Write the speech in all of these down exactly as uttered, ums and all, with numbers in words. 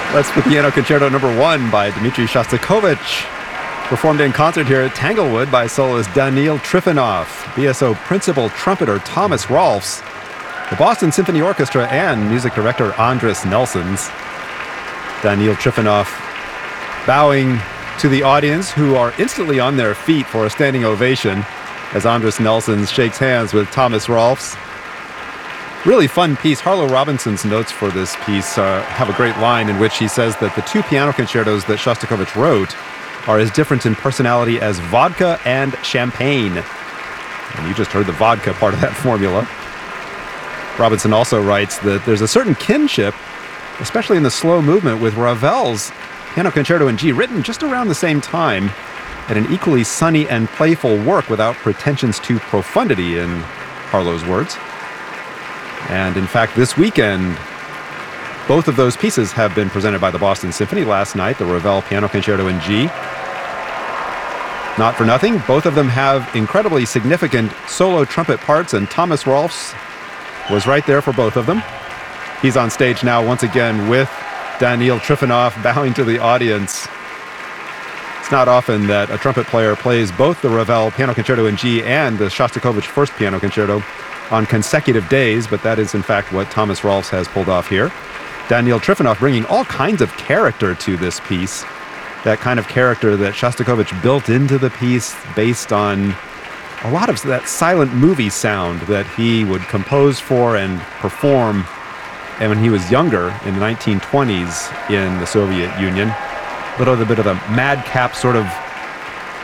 That's the Piano Concerto Number One by Dmitri Shostakovich, performed in concert here at Tanglewood by soloist Daniil Trifonov, B S O principal trumpeter Thomas Rolfs, the Boston Symphony Orchestra, and music director Andris Nelsons. Daniil Trifonov bowing to the audience, who are instantly on their feet for a standing ovation as Andris Nelsons shakes hands with Thomas Rolfs. Really fun piece. Harlow Robinson's notes for this piece uh, have a great line in which he says that the two piano concertos that Shostakovich wrote are as different in personality as vodka and champagne. And you just heard the vodka part of that formula. Robinson also writes that there's a certain kinship, especially in the slow movement, with Ravel's Piano Concerto in G, written just around the same time, at an equally sunny and playful work without pretensions to profundity, in Harlow's words. And in fact, this weekend, both of those pieces have been presented by the Boston Symphony. Last night, the Ravel Piano Concerto in G. Not for nothing, both of them have incredibly significant solo trumpet parts, and Thomas Rolfs was right there for both of them. He's on stage now once again with Daniil Trifonov bowing to the audience. It's not often that a trumpet player plays both the Ravel Piano Concerto in G and the Shostakovich First Piano Concerto on consecutive days, but that is in fact what Thomas Rolfs has pulled off here. Daniil Trifonov bringing all kinds of character to this piece, that kind of character that Shostakovich built into the piece based on a lot of that silent movie sound that he would compose for and perform and when he was younger in the nineteen twenties in the Soviet Union. A little bit of a madcap sort of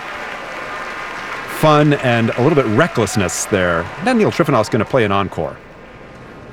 fun and a little bit recklessness there. Daniil Trifonov's going to play an encore.